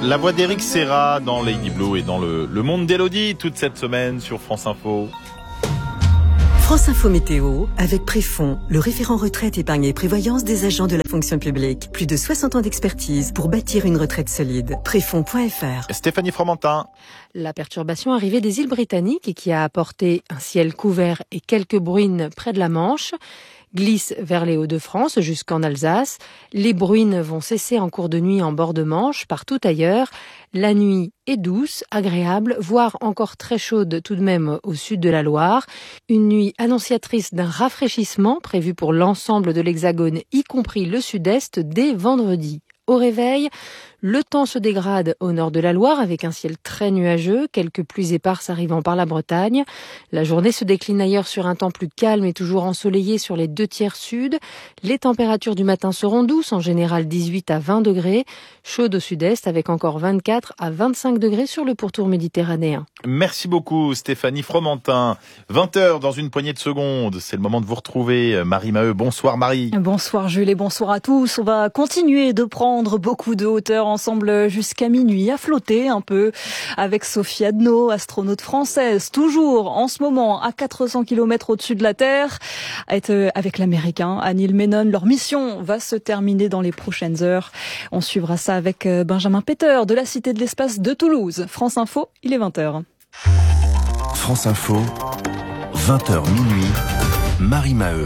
La voix d'Éric Serra dans Lady Blue et dans le monde d'Élodie toute cette semaine sur France Info. France Info Météo avec Préfond, le référent retraite, épargne et prévoyance des agents de la fonction publique. Plus de 60 ans d'expertise pour bâtir une retraite solide. Préfond.fr. Stéphanie Fromentin. La perturbation arrivée des îles Britanniques et qui a apporté un ciel couvert et quelques bruines près de la Manche glisse vers les Hauts-de-France jusqu'en Alsace. Les bruines vont cesser en cours de nuit en bord de Manche, partout ailleurs. La nuit est douce, agréable, voire encore très chaude tout de même au sud de la Loire. Une nuit annonciatrice d'un rafraîchissement prévu pour l'ensemble de l'Hexagone, y compris le sud-est, dès vendredi. Au réveil, le temps se dégrade au nord de la Loire avec un ciel très nuageux, quelques pluies éparses arrivant par la Bretagne. La journée se décline ailleurs sur un temps plus calme et toujours ensoleillé sur les 2/3 sud. Les températures du matin seront douces, en général 18 à 20 degrés, chaudes au sud-est avec encore 24 à 25 degrés sur le pourtour méditerranéen. Merci beaucoup Stéphanie Fromentin. 20h dans une poignée de secondes, c'est le moment de vous retrouver. Marie Maheu, bonsoir Marie. Bonsoir Jules et bonsoir à tous. On va continuer de prendre beaucoup de hauteur ensemble jusqu'à minuit, à flotter un peu avec Sophie Adno, astronaute française, toujours en ce moment à 400 km au-dessus de la Terre, avec l'américain Neil Menon. Leur mission va se terminer dans les prochaines heures. On suivra ça avec Benjamin Peter de la Cité de l'Espace de Toulouse. France Info, il est 20h. France Info, 20h minuit, Marie Maheu.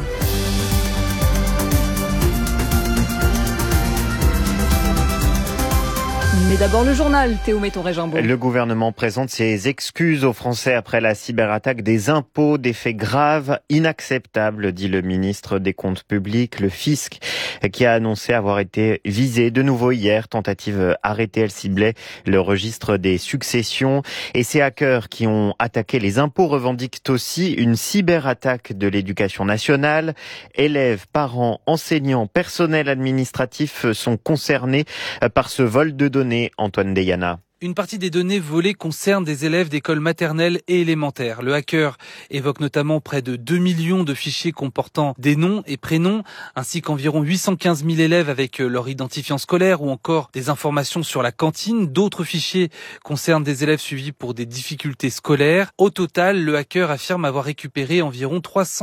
Mais d'abord le journal, Théo Méton-Régimbaud. Le gouvernement présente ses excuses aux Français après la cyberattaque des impôts, des faits graves, inacceptables, dit le ministre des Comptes publics, le fisc, qui a annoncé avoir été visé de nouveau hier. Tentative arrêtée, elle ciblait le registre des successions. Et ces hackers qui ont attaqué les impôts revendiquent aussi une cyberattaque de l'éducation nationale. Élèves, parents, enseignants, personnel administratif sont concernés par ce vol de données. Antoine Deyana. Une partie des données volées concerne des élèves d'écoles maternelles et élémentaires. Le hacker évoque notamment près de 2 millions de fichiers comportant des noms et prénoms, ainsi qu'environ 815 000 élèves avec leur identifiant scolaire ou encore des informations sur la cantine. D'autres fichiers concernent des élèves suivis pour des difficultés scolaires. Au total, le hacker affirme avoir récupéré environ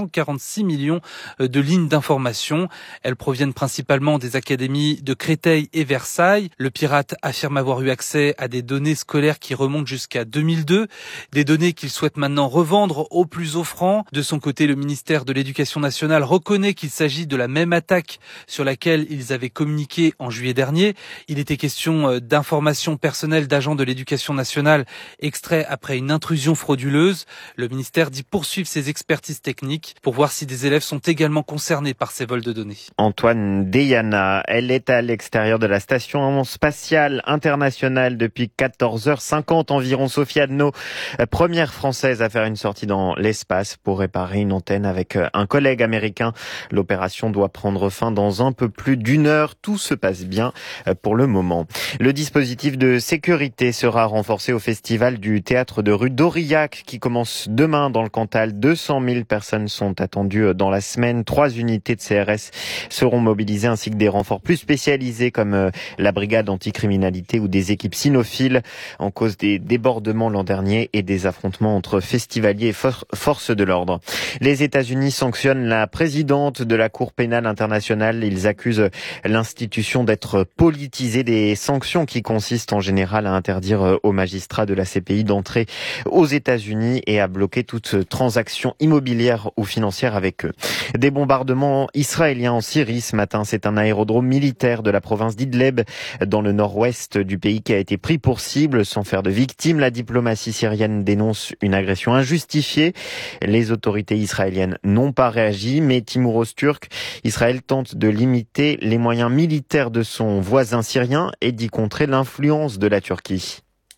346 millions de lignes d'informations. Elles proviennent principalement des académies de Créteil et Versailles. Le pirate affirme avoir eu accès à des données scolaires qui remontent jusqu'à 2002, des données qu'il souhaite maintenant revendre au plus offrant. De son côté, le ministère de l'Éducation nationale reconnaît qu'il s'agit de la même attaque sur laquelle ils avaient communiqué en juillet dernier. Il était question d'informations personnelles d'agents de l'Éducation nationale extraits après une intrusion frauduleuse. Le ministère dit poursuivre ses expertises techniques pour voir si des élèves sont également concernés par ces vols de données. Antoine Deyana, elle est à l'extérieur de la station spatiale internationale depuis 14h50 environ. Sophie Adno, première française à faire une sortie dans l'espace pour réparer une antenne avec un collègue américain. L'opération doit prendre fin dans un peu plus d'1 heure. Tout se passe bien pour le moment. Le dispositif de sécurité sera renforcé au festival du théâtre de rue d'Aurillac qui commence demain dans le Cantal. 200 000 personnes sont attendues dans la semaine. 3 unités de CRS seront mobilisées ainsi que des renforts plus spécialisés comme la brigade anticriminalité ou des équipes cynophiles en cause des débordements l'an dernier et des affrontements entre festivaliers et forces de l'ordre. Les États-Unis sanctionnent la présidente de la Cour pénale internationale. Ils accusent l'institution d'être politisée. Des sanctions qui consistent en général à interdire aux magistrats de la CPI d'entrer aux États-Unis et à bloquer toute transaction immobilière ou financière avec eux. Des bombardements israéliens en Syrie ce matin. C'est un aérodrome militaire de la province d'Idleb dans le nord-ouest du pays qui a été pris pour cible sans faire de victimes. La diplomatie syrienne dénonce une agression injustifiée. Les autorités israéliennes n'ont pas réagi, mais Timur Öztürk, Israël tente de limiter les moyens militaires de son voisin syrien et d'y contrer l'influence de la Turquie.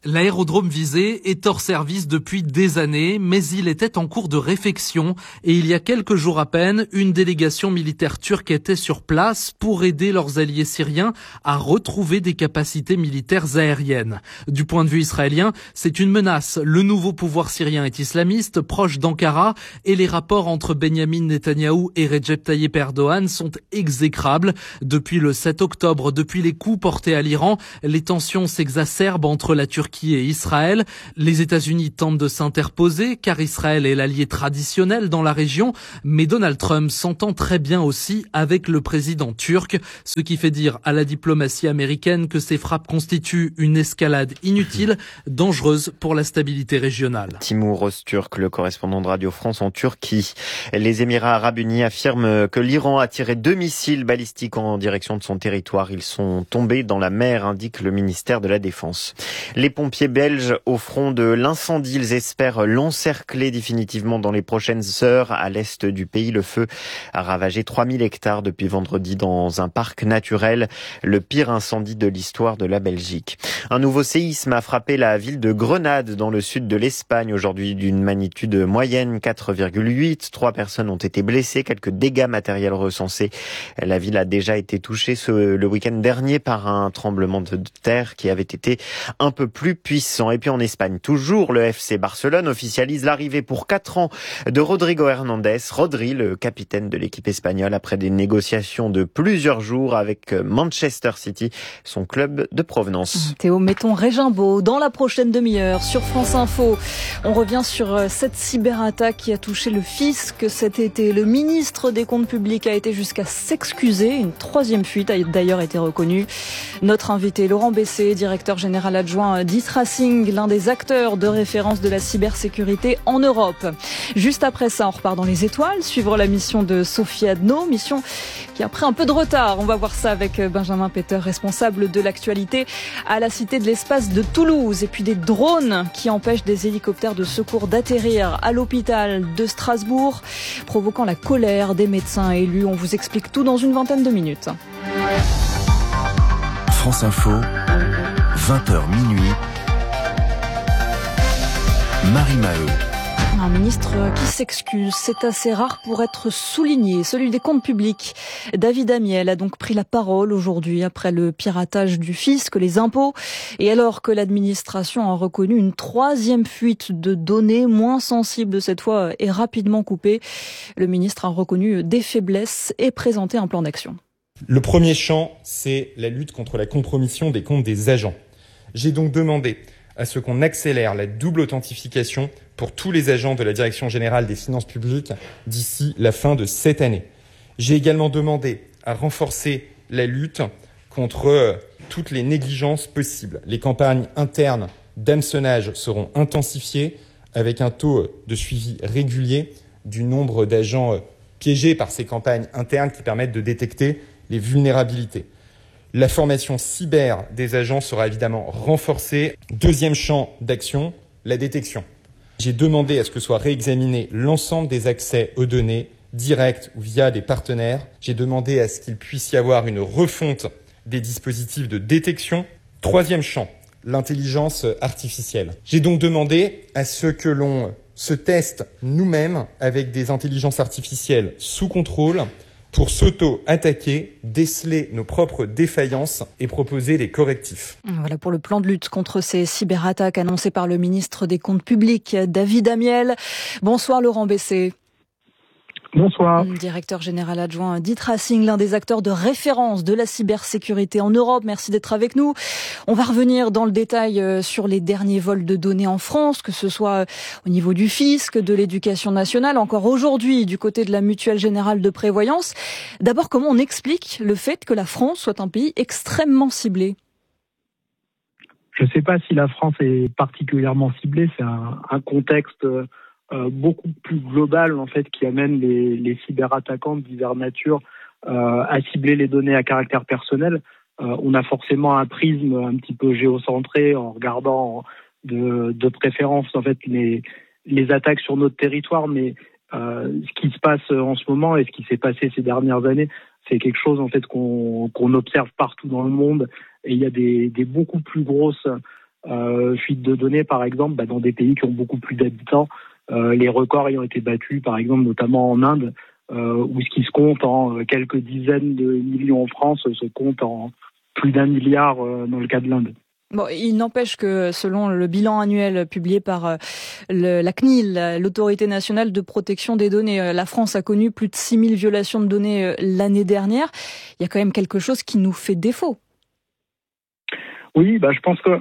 L'aérodrome visé est hors service depuis des années, mais il était en cours de réfection et il y a quelques jours à peine, une délégation militaire turque était sur place pour aider leurs alliés syriens à retrouver des capacités militaires aériennes. Du point de vue israélien, c'est une menace. Le nouveau pouvoir syrien est islamiste, proche d'Ankara, et les rapports entre Benyamin Netanyahou et Recep Tayyip Erdogan sont exécrables. Depuis le 7 octobre, depuis les coups portés à l'Iran, les tensions s'exacerbent entre la Turquie et Israël. Les États-Unis tentent de s'interposer car Israël est l'allié traditionnel dans la région, mais Donald Trump s'entend très bien aussi avec le président turc, ce qui fait dire à la diplomatie américaine que ces frappes constituent une escalade inutile, dangereuse pour la stabilité régionale. Timur Öztürk, le correspondant de Radio France en Turquie. Les Émirats arabes unis affirment que l'Iran a tiré 2 missiles balistiques en direction de son territoire. Ils sont tombés dans la mer, indique le ministère de la Défense. Les pompiers belges au front de l'incendie, ils espèrent l'encercler définitivement dans les prochaines heures. À l'est du pays, le feu a ravagé 3000 hectares depuis vendredi dans un parc naturel, le pire incendie de l'histoire de la Belgique. Un nouveau séisme a frappé la ville de Grenade dans le sud de l'Espagne, aujourd'hui d'une magnitude moyenne 4,8. 3 personnes ont été blessées, quelques dégâts matériels recensés. La ville a déjà été touchée le week-end dernier par un tremblement de terre qui avait été un peu plus puissant. Et puis en Espagne, toujours, le FC Barcelone officialise l'arrivée pour 4 ans de Rodrigo Hernandez. Rodri, le capitaine de l'équipe espagnole, après des négociations de plusieurs jours avec Manchester City, son club de provenance. Théo, mettons Régimbaud dans la prochaine demi-heure sur France Info. On revient sur cette cyberattaque qui a touché le fisc cet été. Le ministre des Comptes publics a été jusqu'à s'excuser. Une 3e fuite a d'ailleurs été reconnue. Notre invité, Laurent Bessé, directeur général adjoint d'e-Tracing, l'un des acteurs de référence de la cybersécurité en Europe. Juste après ça, on repart dans les étoiles, suivre la mission de Sophie Adno, mission qui a pris un peu de retard. On va voir ça avec Benjamin Peter, responsable de l'actualité à la Cité de l'Espace de Toulouse. Et puis des drones qui empêchent des hélicoptères de secours d'atterrir à l'hôpital de Strasbourg, provoquant la colère des médecins élus. On vous explique tout dans une vingtaine de minutes. France Info, 20h minuit, Marie Maheu. Un ministre qui s'excuse, c'est assez rare pour être souligné. Celui des comptes publics. David Amiel a donc pris la parole aujourd'hui après le piratage du fisc, les impôts. Et alors que l'administration a reconnu une 3e fuite de données moins sensibles cette fois et rapidement coupée, le ministre a reconnu des faiblesses et présenté un plan d'action. Le premier champ, c'est la lutte contre la compromission des comptes des agents. J'ai donc demandé à ce qu'on accélère la double authentification pour tous les agents de la Direction générale des finances publiques d'ici la fin de cette année. J'ai également demandé à renforcer la lutte contre toutes les négligences possibles. Les campagnes internes d'hameçonnage seront intensifiées avec un taux de suivi régulier du nombre d'agents piégés par ces campagnes internes qui permettent de détecter les vulnérabilités. La formation cyber des agents sera évidemment renforcée. 2e champ d'action, la détection. J'ai demandé à ce que soit réexaminé l'ensemble des accès aux données, directs ou via des partenaires. J'ai demandé à ce qu'il puisse y avoir une refonte des dispositifs de détection. 3e champ, l'intelligence artificielle. J'ai donc demandé à ce que l'on se teste nous-mêmes avec des intelligences artificielles sous contrôle pour s'auto-attaquer, déceler nos propres défaillances et proposer des correctifs. Voilà pour le plan de lutte contre ces cyberattaques annoncé par le ministre des Comptes publics, David Amiel. Bonsoir Laurent Bessé. Bonsoir. Directeur général adjoint d'e-Tracing, l'un des acteurs de référence de la cybersécurité en Europe. Merci d'être avec nous. On va revenir dans le détail sur les derniers vols de données en France, que ce soit au niveau du fisc, de l'éducation nationale, encore aujourd'hui du côté de la Mutuelle Générale de Prévoyance. D'abord, comment on explique le fait que la France soit un pays extrêmement ciblé ? Je ne sais pas si la France est particulièrement ciblée. C'est un contexte beaucoup plus global en fait qui amène les cyberattaquants de diverses natures à cibler les données à caractère personnel. On a forcément un prisme un petit peu géocentré en regardant de préférence en fait les attaques sur notre territoire, mais ce qui se passe en ce moment et ce qui s'est passé ces dernières années, c'est quelque chose en fait qu'on observe partout dans le monde, et il y a des beaucoup plus grosses fuite de données, par exemple, dans des pays qui ont beaucoup plus d'habitants, les records ayant été battus, par exemple, notamment en Inde, où ce qui se compte en quelques dizaines de millions en France se compte en plus d'1 milliard dans le cas de l'Inde. Bon, il n'empêche que selon le bilan annuel publié par la CNIL, l'Autorité nationale de protection des données, la France a connu plus de 6000 violations de données l'année dernière. Il y a quand même quelque chose qui nous fait défaut. Oui, je pense que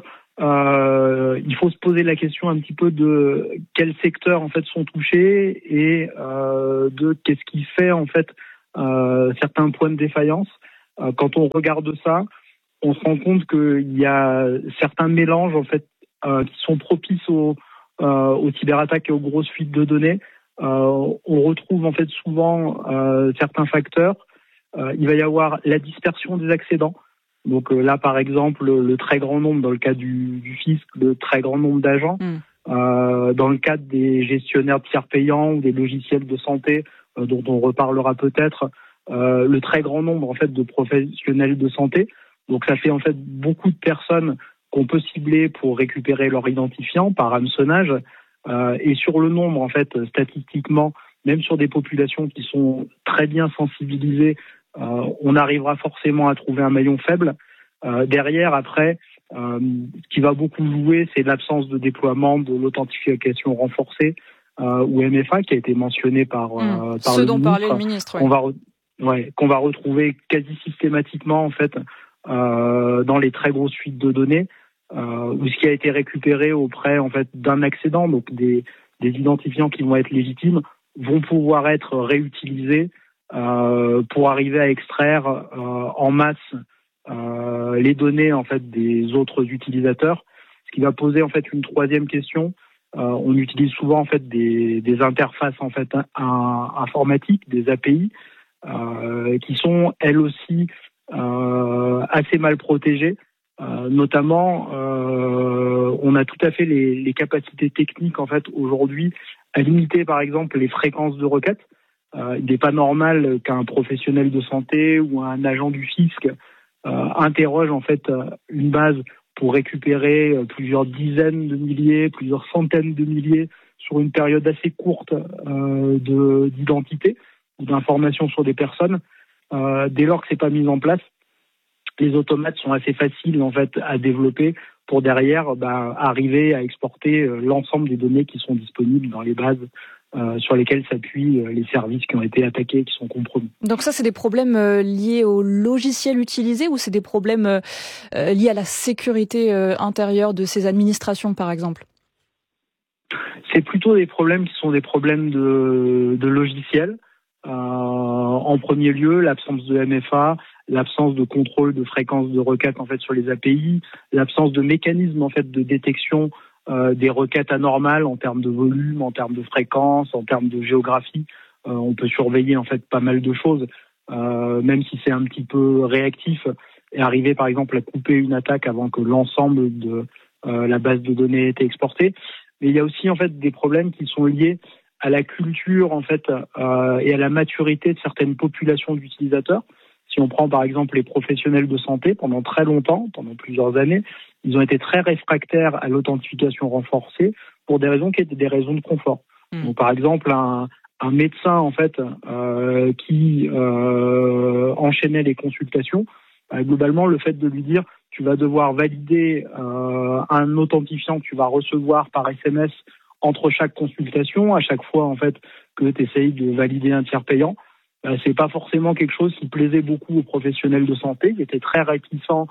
il faut se poser la question un petit peu de quels secteurs en fait sont touchés et de qu'est-ce qui fait en fait certains points de défaillance. Quand on regarde ça, on se rend compte qu'il y a certains mélanges en fait qui sont propices aux cyberattaques et aux grosses fuites de données. On retrouve en fait souvent certains facteurs. Il va y avoir la dispersion des accédants. Donc là, par exemple, le très grand nombre, dans le cas du fisc, le très grand nombre d'agents. Dans le cadre des gestionnaires de tiers payants ou des logiciels de santé, dont on reparlera peut-être, le très grand nombre en fait de professionnels de santé. Donc ça fait en fait beaucoup de personnes qu'on peut cibler pour récupérer leur identifiant par hameçonnage. Et sur le nombre, en fait, statistiquement, même sur des populations qui sont très bien sensibilisées, on arrivera forcément à trouver un maillon faible. Derrière, après, ce qui va beaucoup jouer, c'est l'absence de déploiement de l'authentification renforcée ou MFA, qui a été mentionné par ce le dont ministre, parlait le ministre. Qu'on va retrouver quasi systématiquement en fait dans les très grosses fuites de données, ou ce qui a été récupéré auprès en fait d'un accédant, donc des identifiants qui vont être légitimes, vont pouvoir être réutilisés pour arriver à extraire en masse les données en fait des autres utilisateurs, ce qui va poser en fait une troisième question. On utilise souvent en fait des interfaces en fait informatiques, des API, qui sont elles aussi assez mal protégées. Notamment, on a tout à fait les capacités techniques en fait aujourd'hui à limiter par exemple les fréquences de requêtes. Il n'est pas normal qu'un professionnel de santé ou un agent du fisc interroge en fait une base pour récupérer plusieurs dizaines de milliers, plusieurs centaines de milliers sur une période assez courte d'identité ou d'informations sur des personnes. Dès lors que c'est pas mis en place, les automates sont assez faciles en fait à développer pour derrière arriver à exporter l'ensemble des données qui sont disponibles dans les bases sur lesquelles s'appuient les services qui ont été attaqués, qui sont compromis. Donc ça, c'est des problèmes liés au logiciel utilisé ou c'est des problèmes liés à la sécurité intérieure de ces administrations, par exemple ? C'est plutôt des problèmes qui sont des problèmes de logiciel. En premier lieu, l'absence de MFA, l'absence de contrôle de fréquence de requête en fait sur les API, l'absence de mécanisme en fait de détection des requêtes anormales en termes de volume, en termes de fréquence, en termes de géographie. On peut surveiller en fait pas mal de choses, même si c'est un petit peu réactif, et arriver par exemple à couper une attaque avant que l'ensemble de la base de données ait été exportée. Mais il y a aussi en fait des problèmes qui sont liés à la culture en fait et à la maturité de certaines populations d'utilisateurs. Si on prend par exemple les professionnels de santé, pendant très longtemps, pendant plusieurs années, ils ont été très réfractaires à l'authentification renforcée pour des raisons qui étaient des raisons de confort. Donc par exemple un médecin en fait qui enchaînait les consultations, globalement le fait de lui dire tu vas devoir valider un authentifiant que tu vas recevoir par SMS entre chaque consultation, à chaque fois en fait que tu essayes de valider un tiers payant, c'est pas forcément quelque chose qui plaisait beaucoup aux professionnels de santé, qui étaient très réticents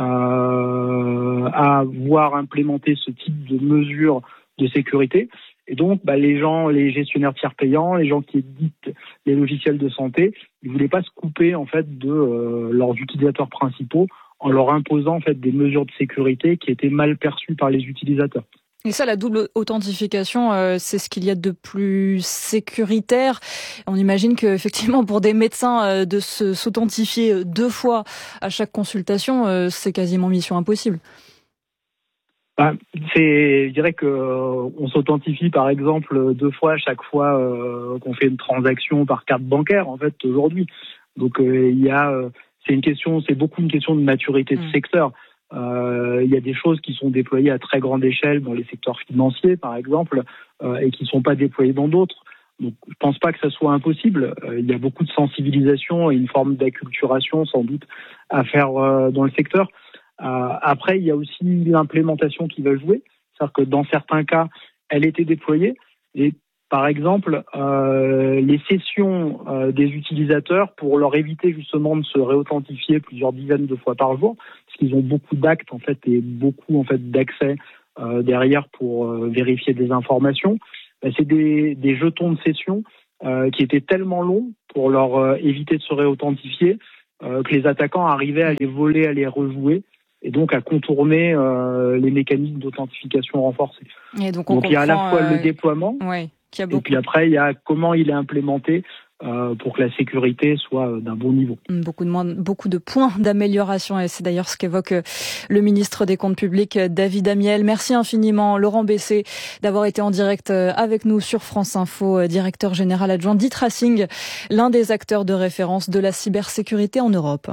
à voir implémenter ce type de mesures de sécurité. Et donc, les gens, les gestionnaires tiers payants, les gens qui éditent les logiciels de santé, ils voulaient pas se couper en fait de leurs utilisateurs principaux en leur imposant en fait des mesures de sécurité qui étaient mal perçues par les utilisateurs. Et ça, la double authentification, c'est ce qu'il y a de plus sécuritaire. On imagine que, effectivement, pour des médecins, de s'authentifier 2 fois à chaque consultation, c'est quasiment mission impossible. Je dirais que on s'authentifie par exemple 2 fois à chaque fois qu'on fait une transaction par carte bancaire en fait aujourd'hui. Donc c'est beaucoup une question de maturité de secteur. Il y a des choses qui sont déployées à très grande échelle dans les secteurs financiers, par exemple, et qui ne sont pas déployées dans d'autres. Donc, je pense pas que ça soit impossible. Il y a beaucoup de sensibilisation et une forme d'acculturation, sans doute, à faire dans le secteur. Après, il y a aussi l'implémentation qui va jouer. C'est-à-dire que dans certains cas, elle était déployée. Et par exemple, les sessions des utilisateurs, pour leur éviter justement de se réauthentifier plusieurs dizaines de fois par jour, parce qu'ils ont beaucoup d'actes en fait et beaucoup en fait d'accès derrière pour vérifier des informations. C'est des jetons de session qui étaient tellement longs pour leur éviter de se réauthentifier que les attaquants arrivaient à les voler, à les rejouer et donc à contourner les mécanismes d'authentification renforcés. Et donc il y a à la fois le déploiement, et puis après il y a comment il est implémenté pour que la sécurité soit d'un bon niveau. Beaucoup de points d'amélioration, et c'est d'ailleurs ce qu'évoque le ministre des Comptes publics, David Amiel. Merci infiniment, Laurent Bessé, d'avoir été en direct avec nous sur France Info, directeur général adjoint d'e-Tracing, l'un des acteurs de référence de la cybersécurité en Europe.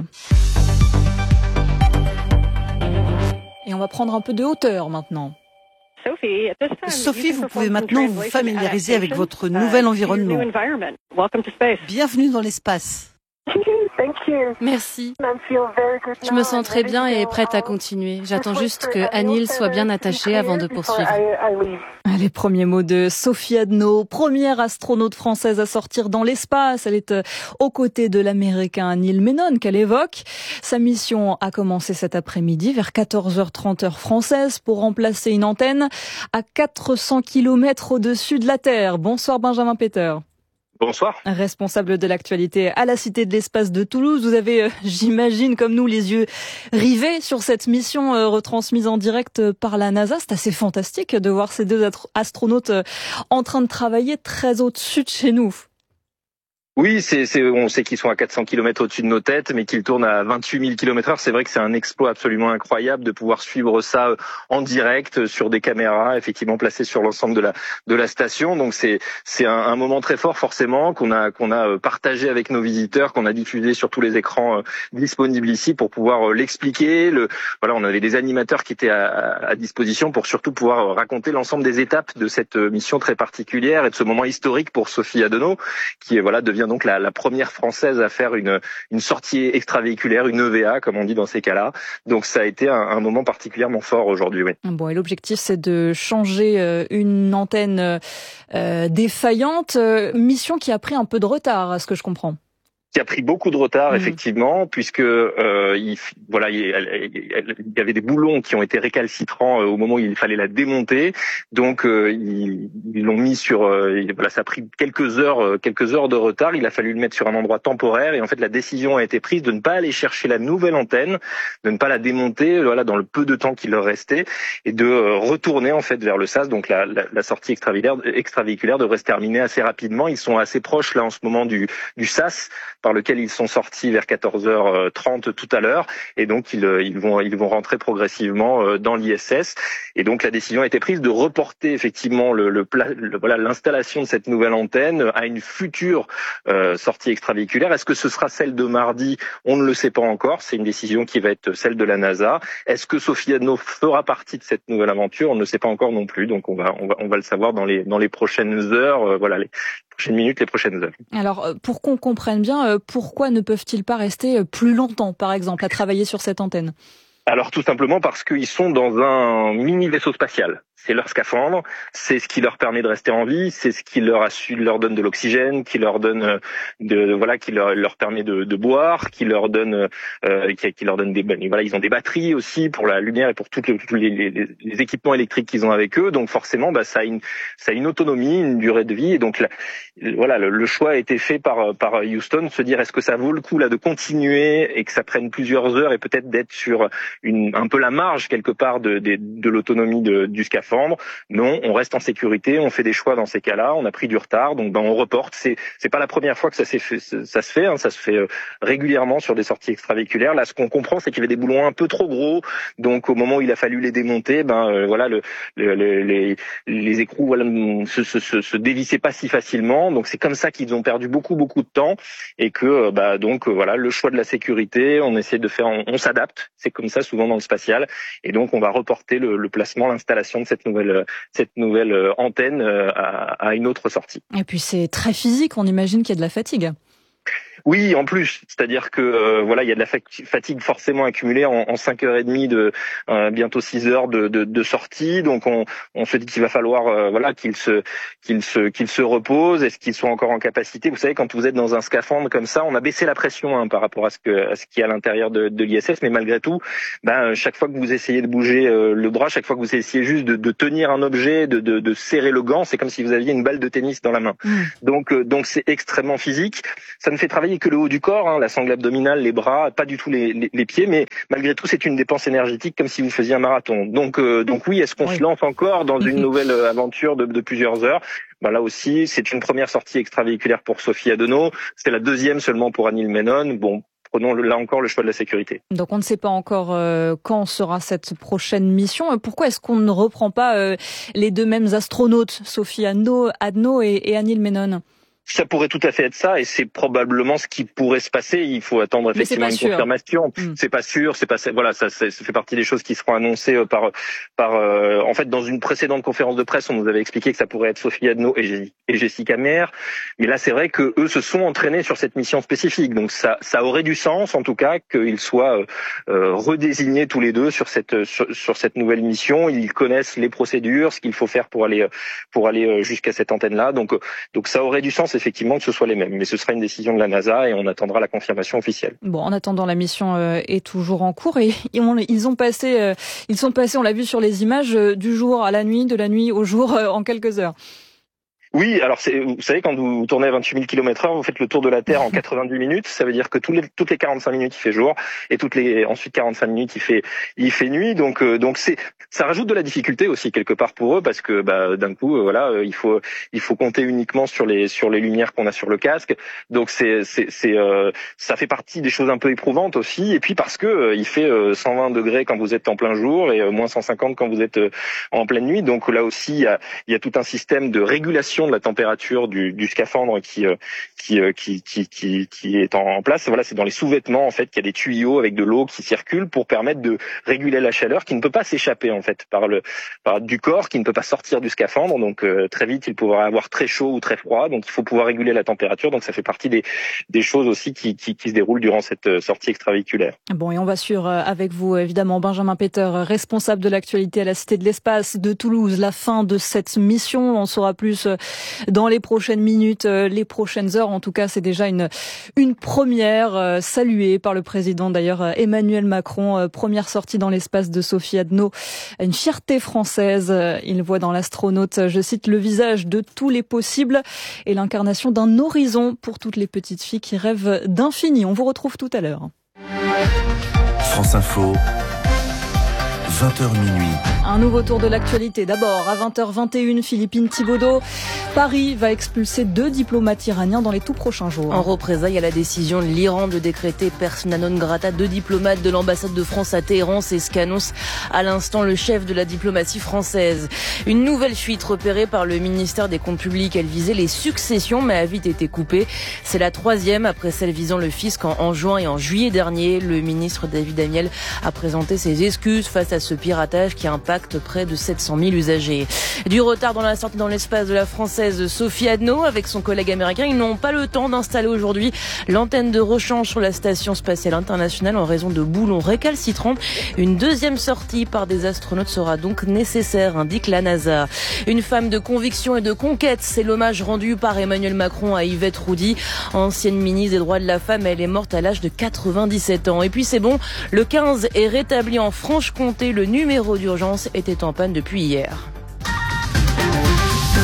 Et on va prendre un peu de hauteur maintenant. Sophie, vous pouvez maintenant vous familiariser avec votre nouvel environnement. Bienvenue dans l'espace. Merci. Je me sens très bien et prête à continuer. J'attends juste que Anil soit bien attachée avant de poursuivre. Les premiers mots de Sophie Adno, première astronaute française à sortir dans l'espace. Elle est aux côtés de l'Américain Neil Menon qu'elle évoque. Sa mission a commencé cet après-midi vers 14h30 heure française pour remplacer une antenne à 400 km au-dessus de la Terre. Bonsoir Benjamin Peter. Bonsoir. Responsable de l'actualité à la Cité de l'Espace de Toulouse. Vous avez, j'imagine, comme nous, les yeux rivés sur cette mission retransmise en direct par la NASA. C'est assez fantastique de voir ces deux astronautes en train de travailler très au-dessus de chez nous. Oui, on sait qu'ils sont à 400 km au-dessus de nos têtes, mais qu'ils tournent à 28 000 km/h. C'est vrai que c'est un exploit absolument incroyable de pouvoir suivre ça en direct sur des caméras, effectivement placées sur l'ensemble de la station. Donc c'est un moment très fort forcément qu'on a partagé avec nos visiteurs, qu'on a diffusé sur tous les écrans disponibles ici pour pouvoir l'expliquer. Voilà, on avait des animateurs qui étaient à disposition pour surtout pouvoir raconter l'ensemble des étapes de cette mission très particulière et de ce moment historique pour Sophie Adno, qui devient donc la première française à faire une sortie extravéhiculaire, une EVA comme on dit dans ces cas-là. Donc ça a été un moment particulièrement fort aujourd'hui. Oui. Bon, et l'objectif c'est de changer une antenne défaillante, mission qui a pris un peu de retard, à ce que je comprends. Qui a pris beaucoup de retard, effectivement, puisque il y avait des boulons qui ont été récalcitrants au moment où il fallait la démonter. Donc ils l'ont mis sur ça a pris quelques heures de retard. Il a fallu le mettre sur un endroit temporaire et en fait la décision a été prise de ne pas aller chercher la nouvelle antenne, de ne pas la démonter dans le peu de temps qu'il leur restait et de retourner en fait vers le SAS. Donc la sortie extravéhiculaire devrait se terminer assez rapidement. Ils sont assez proches là en ce moment du SAS, par lequel ils sont sortis vers 14h30 tout à l'heure, et donc ils vont rentrer progressivement dans l'ISS. Et donc la décision a été prise de reporter effectivement l'installation de cette nouvelle antenne à une future sortie extravéhiculaire. Est-ce que ce sera celle de mardi? On ne le sait pas encore. C'est une décision qui va être celle de la NASA. Est-ce que Sophie Adno fera partie de cette nouvelle aventure? On ne le sait pas encore non plus. Donc on va le savoir dans les prochaines heures. Les prochaines minutes, les prochaines heures. Alors, pour qu'on comprenne bien, pourquoi ne peuvent-ils pas rester plus longtemps, par exemple, à travailler sur cette antenne? Alors tout simplement parce qu'ils sont dans un mini vaisseau spatial. C'est leur scaphandre, c'est ce qui leur permet de rester en vie, c'est ce qui leur donne de l'oxygène, qui leur donne qui leur permet de boire, qui leur donne ils ont des batteries aussi pour la lumière et pour tous les équipements électriques qu'ils ont avec eux. Donc forcément ça a une autonomie, une durée de vie, et donc le choix a été fait par Houston de se dire est-ce que ça vaut le coup de continuer et que ça prenne plusieurs heures et peut-être d'être sur un peu la marge quelque part de l'autonomie du scaphandre. scaphandre. Non, on reste en sécurité, on fait des choix dans ces cas-là, on a pris du retard, donc on reporte. C'est pas la première fois que ça se fait, ça se fait régulièrement sur des sorties extravéhiculaires. Là, ce qu'on comprend, c'est qu'il y avait des boulons un peu trop gros, donc au moment où il a fallu les démonter, les écrous se dévissaient pas si facilement. Donc c'est comme ça qu'ils ont perdu beaucoup de temps et que le choix de la sécurité, on s'adapte. C'est comme ça souvent dans le spatial, et donc on va reporter le placement, l'installation de cette nouvelle antenne à une autre sortie. Et puis c'est très physique, on imagine qu'il y a de la fatigue. Oui, en plus, c'est-à-dire que il y a de la fatigue forcément accumulée en 5h30 de bientôt 6 heures de sortie. Donc on se dit qu'il va falloir qu'il se repose. Est-ce qu'ils sont encore en capacité? Vous savez, quand vous êtes dans un scaphandre comme ça, on a baissé la pression par rapport à ce qui est à l'intérieur de l'ISS, mais malgré tout, chaque fois que vous essayez de bouger le bras, chaque fois que vous essayez juste de tenir un objet, de serrer le gant, c'est comme si vous aviez une balle de tennis dans la main. Donc c'est extrêmement physique. Ça ne fait travailler que le haut du corps, la sangle abdominale, les bras, pas du tout les pieds, mais malgré tout c'est une dépense énergétique comme si vous faisiez un marathon. Donc oui, est-ce qu'on se lance encore dans une nouvelle aventure de plusieurs heures? Là aussi, c'est une première sortie extravéhiculaire pour Sophie Adenau, c'est la deuxième seulement pour Anil Menon. Prenons là encore le choix de la sécurité. Donc on ne sait pas encore quand sera cette prochaine mission. Pourquoi est-ce qu'on ne reprend pas les deux mêmes astronautes, Sophie Adenau et Anil Menon? Ça pourrait tout à fait être ça, et c'est probablement ce qui pourrait se passer. Il faut attendre effectivement une confirmation. C'est pas sûr, ça fait partie des choses qui seront annoncées en fait, dans une précédente conférence de presse, on nous avait expliqué que ça pourrait être Sophie Adenau et Jessica Meir. Mais là, c'est vrai que eux se sont entraînés sur cette mission spécifique. Donc ça aurait du sens, en tout cas, qu'ils soient redésignés tous les deux sur cette nouvelle mission. Ils connaissent les procédures, ce qu'il faut faire pour aller jusqu'à cette antenne-là. Donc ça aurait du sens, effectivement, que ce soit les mêmes, mais ce sera une décision de la NASA et on attendra la confirmation officielle. Bon, en attendant, la mission est toujours en cours et ils sont passés, on l'a vu sur les images, du jour à la nuit, de la nuit au jour en quelques heures. Oui, alors vous savez, quand vous tournez à 28 000 km/h, vous faites le tour de la Terre en 90 minutes. Ça veut dire que toutes les 45 minutes il fait jour et ensuite 45 minutes il fait nuit. Donc ça rajoute de la difficulté aussi quelque part pour eux, parce que d'un coup il faut compter uniquement sur les lumières qu'on a sur le casque. Donc ça fait partie des choses un peu éprouvantes aussi. Et puis parce que il fait 120 degrés quand vous êtes en plein jour et moins 150 quand vous êtes en pleine nuit. Donc là aussi il y a tout un système de régulation de la température du scaphandre qui est en place. Voilà, c'est dans les sous-vêtements en fait qu'il y a des tuyaux avec de l'eau qui circulent pour permettre de réguler la chaleur qui ne peut pas s'échapper en fait par du corps, qui ne peut pas sortir du scaphandre. Donc très vite il pourra avoir très chaud ou très froid. Donc il faut pouvoir réguler la température. Donc ça fait partie des choses aussi qui se déroulent durant cette sortie extravéhiculaire. Bon, et on va suivre avec vous évidemment Benjamin Peter, responsable de l'actualité à la Cité de l'Espace de Toulouse, la fin de cette mission. On saura plus dans les prochaines minutes, les prochaines heures. En tout cas, c'est déjà une première saluée par le président d'ailleurs Emmanuel Macron. Première sortie dans l'espace de Sophie Adenau, une fierté française. Il voit dans l'astronaute, je cite, le visage de tous les possibles et l'incarnation d'un horizon pour toutes les petites filles qui rêvent d'infini. On vous retrouve tout à l'heure. France Info, 20h minuit. Un nouveau tour de l'actualité. D'abord, à 20h21, Philippine Thibaudeau. Paris va expulser 2 diplomates iraniens dans les tout prochains jours. En représailles à la décision de l'Iran de décréter persona non grata 2 diplomates de l'ambassade de France à Téhéran, c'est ce qu'annonce à l'instant le chef de la diplomatie française. Une nouvelle fuite repérée par le ministère des Comptes publics. Elle visait les successions mais a vite été coupée. C'est la 3e après celle visant le fisc en juin et en juillet dernier. Le ministre David Amiel a présenté ses excuses face à ce piratage qui impacte près de 700 000 usagers. Du retard dans la sortie dans l'espace de la Française Sophie Adenau avec son collègue américain. Ils n'ont pas le temps d'installer aujourd'hui l'antenne de rechange sur la Station spatiale internationale en raison de boulons récalcitrants. Une deuxième sortie par des astronautes sera donc nécessaire, indique la NASA. Une femme de conviction et de conquête, c'est l'hommage rendu par Emmanuel Macron à Yvette Roudy, ancienne ministre des Droits de la Femme. Elle est morte à l'âge de 97 ans. Et puis c'est bon, le 15 est rétabli en Franche-Comté. Le numéro d'urgence était en panne depuis hier.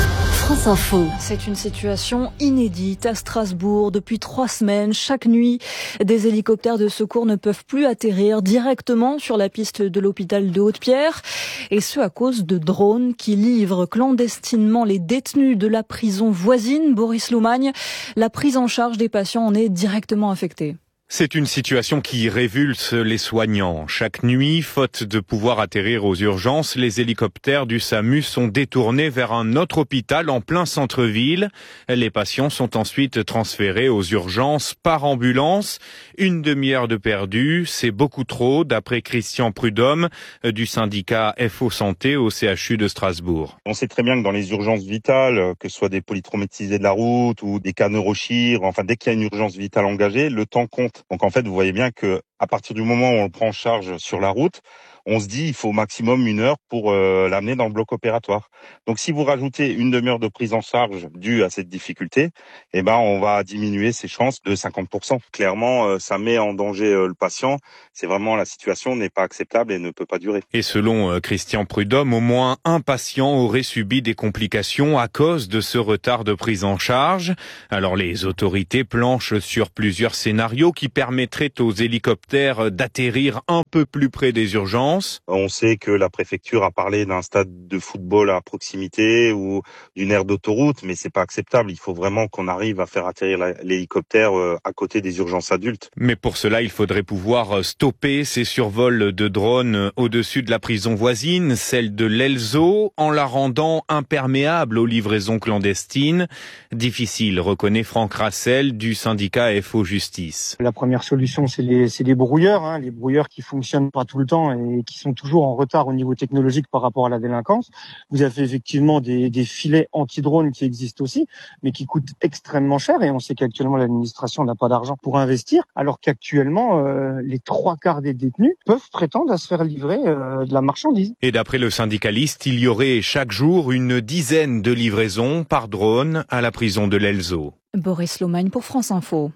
France Info. C'est une situation inédite à Strasbourg. Depuis 3 semaines, chaque nuit, des hélicoptères de secours ne peuvent plus atterrir directement sur la piste de l'hôpital de Haute-Pierre. Et ce à cause de drones qui livrent clandestinement les détenus de la prison voisine. Boris Loumagne, la prise en charge des patients en est directement affectée. C'est une situation qui révulse les soignants. Chaque nuit, faute de pouvoir atterrir aux urgences, les hélicoptères du SAMU sont détournés vers un autre hôpital en plein centre-ville. Les patients sont ensuite transférés aux urgences par ambulance. 1 demi-heure de perdu, c'est beaucoup trop, d'après Christian Prudhomme du syndicat FO Santé au CHU de Strasbourg. On sait très bien que dans les urgences vitales, que ce soit des polytraumatisés de la route ou des cas neurochir, enfin dès qu'il y a une urgence vitale engagée, le temps compte. Donc en fait, vous voyez bien que à partir du moment où on le prend en charge sur la route, on se dit il faut au maximum 1 heure pour l'amener dans le bloc opératoire. Donc si vous rajoutez 1 demi-heure de prise en charge due à cette difficulté, on va diminuer ses chances de 50%. Clairement, ça met en danger le patient. C'est vraiment, la situation n'est pas acceptable et ne peut pas durer. Et selon Christian Prudhomme, au moins un patient aurait subi des complications à cause de ce retard de prise en charge. Alors les autorités planchent sur plusieurs scénarios qui permettraient aux hélicoptères d'atterrir un peu plus près des urgences. On sait que la préfecture a parlé d'un stade de football à proximité ou d'une aire d'autoroute, mais c'est pas acceptable. Il faut vraiment qu'on arrive à faire atterrir l'hélicoptère à côté des urgences adultes. Mais pour cela, il faudrait pouvoir stopper ces survols de drones au-dessus de la prison voisine, celle de l'Elzo, en la rendant imperméable aux livraisons clandestines. Difficile, reconnaît Franck Rassel du syndicat FO Justice. La première solution, c'est les brouilleurs, les brouilleurs qui fonctionnent pas tout le temps et qui sont toujours en retard au niveau technologique par rapport à la délinquance. Vous avez effectivement des filets anti-drones qui existent aussi, mais qui coûtent extrêmement cher, et on sait qu'actuellement l'administration n'a pas d'argent pour investir, alors qu'actuellement les 3/4 des détenus peuvent prétendre à se faire livrer de la marchandise. Et d'après le syndicaliste, il y aurait chaque jour 10 de livraisons par drone à la prison de l'Elzo. Boris Loumagne pour France Info.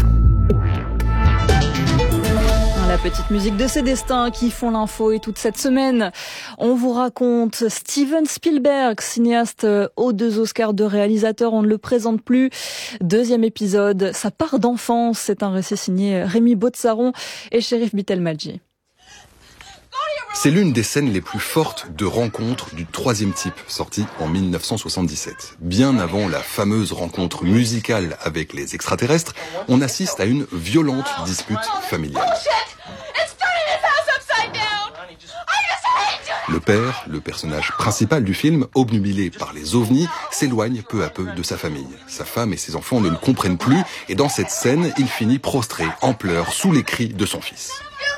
La petite musique de ces destins qui font l'info, et toute cette semaine, on vous raconte Steven Spielberg, cinéaste aux 2 Oscars de réalisateur, on ne le présente plus. 2e épisode, sa part d'enfance, c'est un récit signé Rémi Botsaron et Chérif Bitelmadji. C'est l'une des scènes les plus fortes de Rencontre du 3e type, sortie en 1977. Bien avant la fameuse rencontre musicale avec les extraterrestres, on assiste à une violente dispute familiale. Le père, le personnage principal du film, obnubilé par les ovnis, s'éloigne peu à peu de sa famille. Sa femme et ses enfants ne le comprennent plus, et dans cette scène, il finit prostré, en pleurs, sous les cris de son fils.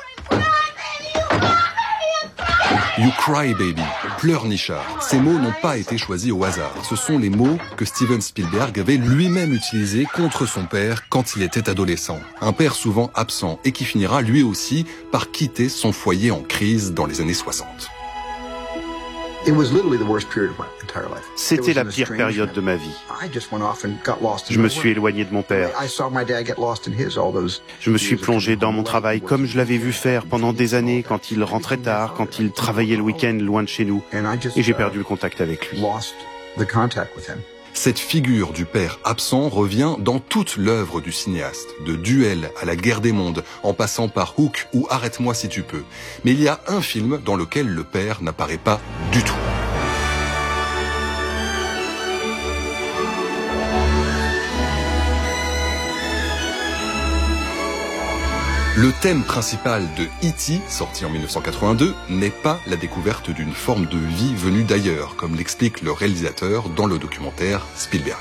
You cry baby, pleurnichard. Ces mots n'ont pas été choisis au hasard. Ce sont les mots que Steven Spielberg avait lui-même utilisés contre son père quand il était adolescent. Un père souvent absent et qui finira lui aussi par quitter son foyer en crise dans les années 60. C'était la pire période de ma vie. Je me suis éloigné de mon père. Je me suis plongé dans mon travail comme je l'avais vu faire pendant des années quand il rentrait tard, quand il travaillait le week-end loin de chez nous. Et j'ai perdu le contact avec lui. Cette figure du père absent revient dans toute l'œuvre du cinéaste, de Duel à la Guerre des mondes, en passant par Hook ou Arrête-moi si tu peux. Mais il y a un film dans lequel le père n'apparaît pas du tout. Le thème principal de E.T., sorti en 1982, n'est pas la découverte d'une forme de vie venue d'ailleurs, comme l'explique le réalisateur dans le documentaire Spielberg.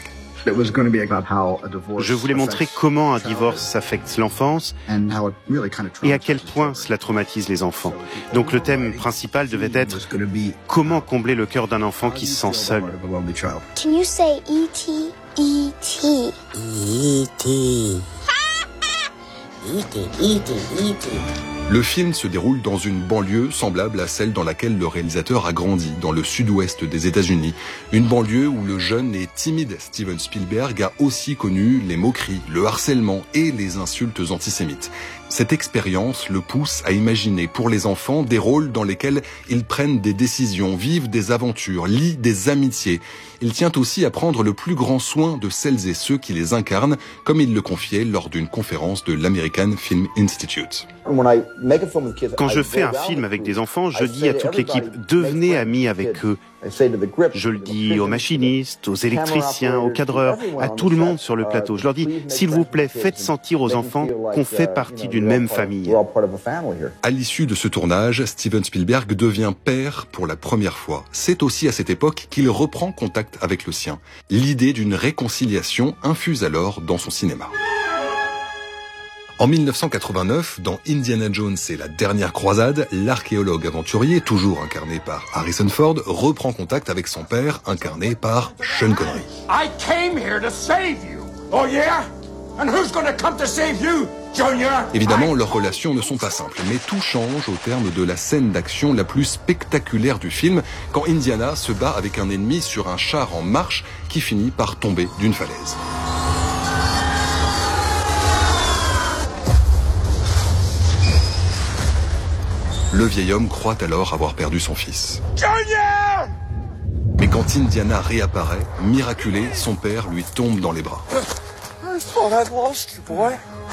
Je voulais montrer comment un divorce affecte l'enfance et à quel point cela traumatise les enfants. Donc le thème principal devait être comment combler le cœur d'un enfant qui se sent seul. Can you say E.T.? E.T. E.T. E.T. E.T. Le film se déroule dans une banlieue semblable à celle dans laquelle le réalisateur a grandi, dans le sud-ouest des États-Unis. Une banlieue où le jeune et timide Steven Spielberg a aussi connu les moqueries, le harcèlement et les insultes antisémites. Cette expérience le pousse à imaginer pour les enfants des rôles dans lesquels ils prennent des décisions, vivent des aventures, lient des amitiés. Il tient aussi à prendre le plus grand soin de celles et ceux qui les incarnent, comme il le confiait lors d'une conférence de l'American Film Institute. Quand je fais un film avec des enfants, je dis à toute l'équipe, devenez amis avec eux. Je le dis aux machinistes, aux électriciens, aux cadreurs, à tout le monde sur le plateau. Je leur dis, s'il vous plaît, faites sentir aux enfants qu'on fait partie d'une même famille. À l'issue de ce tournage, Steven Spielberg devient père pour la première fois. C'est aussi à cette époque qu'il reprend contact avec le sien. L'idée d'une réconciliation infuse alors dans son cinéma. En 1989, dans Indiana Jones et la dernière croisade, l'archéologue aventurier, toujours incarné par Harrison Ford, reprend contact avec son père, incarné par Sean Connery. I came here to save you. Oh yeah? And who's gonna come to save you, Junior? Évidemment, leurs relations ne sont pas simples, mais tout change au terme de la scène d'action la plus spectaculaire du film, quand Indiana se bat avec un ennemi sur un char en marche qui finit par tomber d'une falaise. Le vieil homme croit alors avoir perdu son fils. Junior! Mais quand Indiana réapparaît, miraculé, son père lui tombe dans les bras. I thought I'd lost you, boy.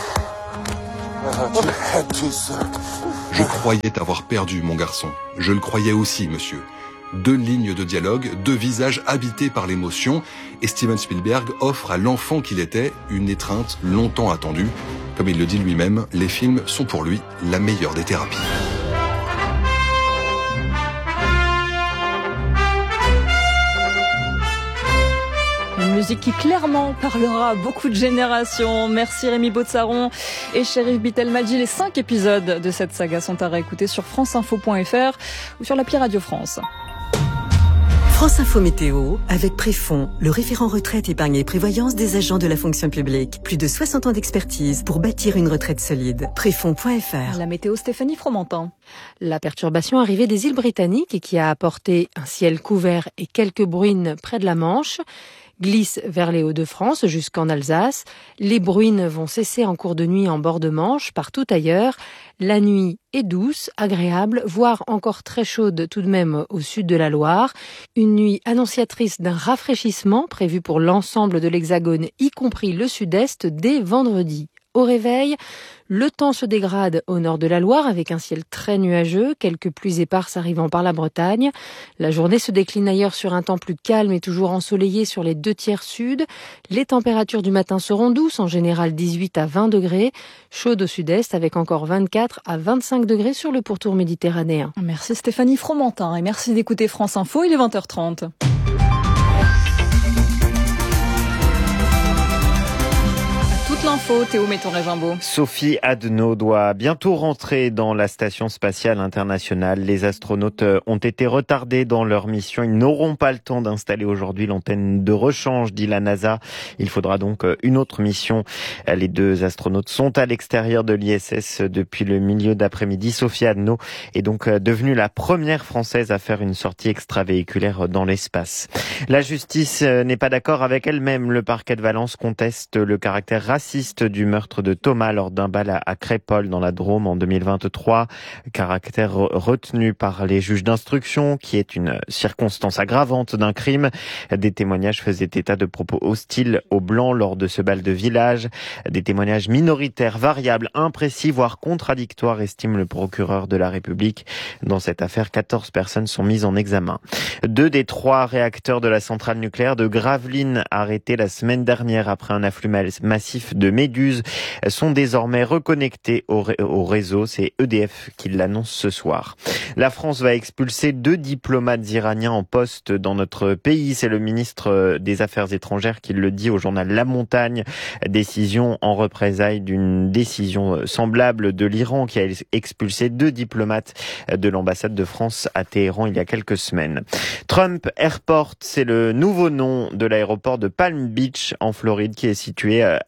I had to, sir. Je croyais t'avoir perdu, mon garçon. Je le croyais aussi, monsieur. 2 lignes de dialogue, 2 visages habités par l'émotion, et Steven Spielberg offre à l'enfant qu'il était une étreinte longtemps attendue. Comme il le dit lui-même, les films sont pour lui la meilleure des thérapies. Une musique qui clairement parlera à beaucoup de générations. Merci Rémi Botsaron et Chérif Bitelmadji. Les 5 épisodes de cette saga sont à réécouter sur franceinfo.fr ou sur l'appli Radio France. France Info Météo avec Préfond, le référent retraite, épargne et prévoyance des agents de la fonction publique. Plus de 60 ans d'expertise pour bâtir une retraite solide. Préfond.fr. La météo, Stéphanie Fromentin. La perturbation arrivée des îles Britanniques et qui a apporté un ciel couvert et quelques bruines près de la Manche glisse vers les Hauts-de-France jusqu'en Alsace. Les bruines vont cesser en cours de nuit en bord de Manche, partout ailleurs. La nuit est douce, agréable, voire encore très chaude tout de même au sud de la Loire. Une nuit annonciatrice d'un rafraîchissement prévu pour l'ensemble de l'Hexagone, y compris le sud-est, dès vendredi. Au réveil, le temps se dégrade au nord de la Loire avec un ciel très nuageux, quelques pluies éparses arrivant par la Bretagne. La journée se décline ailleurs sur un temps plus calme et toujours ensoleillé sur les 2 tiers sud. Les températures du matin seront douces, en général 18 à 20 degrés, chaudes au sud-est avec encore 24 à 25 degrés sur le pourtour méditerranéen. Merci Stéphanie Fromentin et merci d'écouter France Info, il est 20h30. L'info, Théo Méton-Régimbaud. Sophie Adno doit bientôt rentrer dans la station spatiale internationale. Les astronautes ont été retardés dans leur mission. Ils n'auront pas le temps d'installer aujourd'hui l'antenne de rechange, dit la NASA. Il faudra donc une autre mission. Les 2 astronautes sont à l'extérieur de l'ISS depuis le milieu d'après-midi. Sophie Adno est donc devenue la première Française à faire une sortie extravéhiculaire dans l'espace. La justice n'est pas d'accord avec elle-même. Le parquet de Valence conteste le caractère raciste du meurtre de Thomas lors d'un bal à Crépol dans la Drôme en 2023. Caractère retenu par les juges d'instruction, qui est une circonstance aggravante d'un crime. Des témoignages faisaient état de propos hostiles aux Blancs lors de ce bal de village. Des témoignages minoritaires, variables, imprécis, voire contradictoires, estime le procureur de la République. Dans cette affaire, 14 personnes sont mises en examen. 2 des 3 réacteurs de la centrale nucléaire de Gravelines, arrêtés la semaine dernière après un afflux massif de méduses, sont désormais reconnectés au réseau. C'est EDF qui l'annonce ce soir. La France va expulser 2 diplomates iraniens en poste dans notre pays. C'est le ministre des Affaires étrangères qui le dit au journal La Montagne. Décision en représailles d'une décision semblable de l'Iran qui a expulsé 2 diplomates de l'ambassade de France à Téhéran il y a quelques semaines. Trump Airport, c'est le nouveau nom de l'aéroport de Palm Beach en Floride qui est situé à 10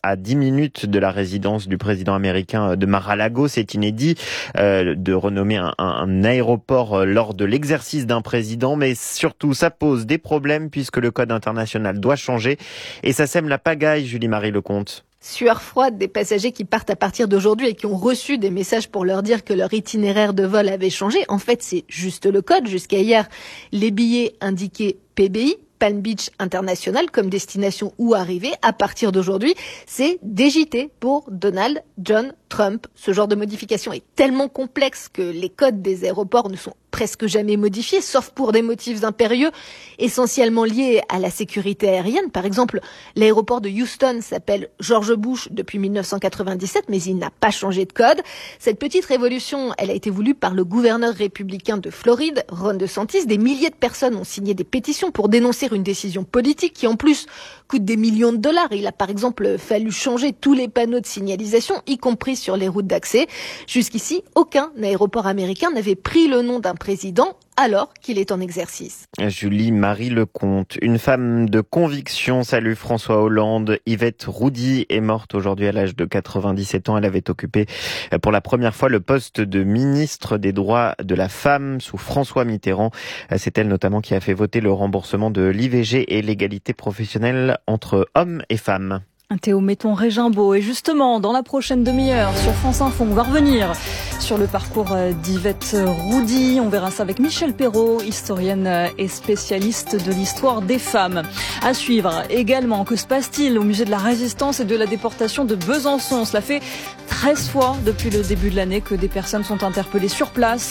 minutes de la résidence du président américain de Mar-a-Lago. C'est inédit de renommer un aéroport lors de l'exercice d'un président, mais surtout ça pose des problèmes puisque le code international doit changer et ça sème la pagaille, Julie-Marie Lecomte. Sueur froide des passagers qui partent à partir d'aujourd'hui et qui ont reçu des messages pour leur dire que leur itinéraire de vol avait changé. En fait, c'est juste le code. Jusqu'à hier, les billets indiquaient PBI, Palm Beach International, comme destination où arriver. À partir d'aujourd'hui, c'est DJT pour Donald John Trump. Ce genre de modification est tellement complexe que les codes des aéroports ne sont presque jamais modifiés, sauf pour des motifs impérieux, essentiellement liés à la sécurité aérienne. Par exemple, l'aéroport de Houston s'appelle George Bush depuis 1997, mais il n'a pas changé de code. Cette petite révolution, elle a été voulue par le gouverneur républicain de Floride, Ron DeSantis. Des milliers de personnes ont signé des pétitions pour dénoncer une décision politique qui, en plus, coûte des millions de dollars. Il a par exemple fallu changer tous les panneaux de signalisation, y compris sur les routes d'accès. Jusqu'ici, aucun aéroport américain n'avait pris le nom d'un président alors qu'il est en exercice. Julie-Marie Lecomte, une femme de conviction, salue François Hollande. Yvette Roudy est morte aujourd'hui à l'âge de 97 ans. Elle avait occupé pour la première fois le poste de ministre des droits de la femme sous François Mitterrand. C'est elle notamment qui a fait voter le remboursement de l'IVG et l'égalité professionnelle entre hommes et femmes. Théo Metton-Régimbaud. Et justement, dans la prochaine demi-heure, sur France Info, on va revenir sur le parcours d'Yvette Roudy. On verra ça avec Michel Perrault, historienne et spécialiste de l'histoire des femmes. À suivre également, que se passe-t-il au musée de la Résistance et de la déportation de Besançon? Cela fait 13 fois depuis le début de l'année que des personnes sont interpellées sur place.